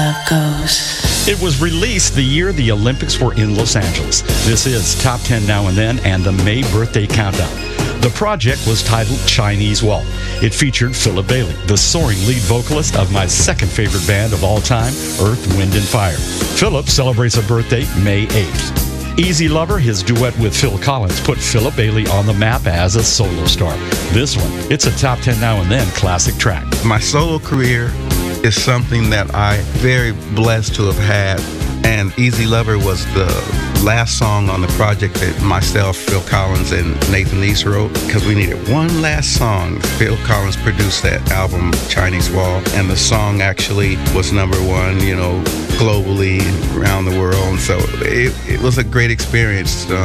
love goes. It was released the year the Olympics were in Los Angeles. This is Top 10 Now and Then and the May Birthday Countdown. The project was titled Chinese Wall. It featured Philip Bailey, the soaring lead vocalist of my second favorite band of all time, Earth, Wind & Fire. Philip celebrates a birthday May 8th. Easy Lover, his duet with Phil Collins, put Philip Bailey on the map as a solo star. This one, it's a Top 10 Now and Then classic track. My solo career is something that I'm very blessed to have had, and Easy Lover was the last song on the project that myself, Phil Collins, and Nathan East wrote, because we needed one last song. Phil Collins produced that album, Chinese Wall, and the song actually was number one, globally around the world. And so it was a great experience